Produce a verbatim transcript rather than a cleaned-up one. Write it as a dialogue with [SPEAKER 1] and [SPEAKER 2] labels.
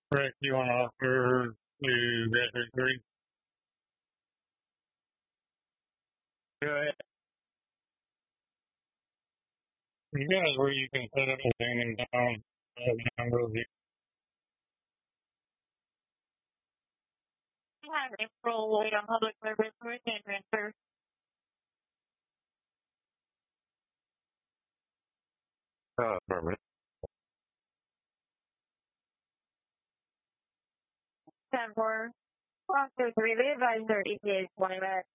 [SPEAKER 1] Rick, you want to offer to get her three? Go ahead. You guys where you can set up a thing in town. Uh, number of you. You have April wait on public service with and transfer. Uh, permit. ten four. Foster three, the advisor E T A twenty minutes.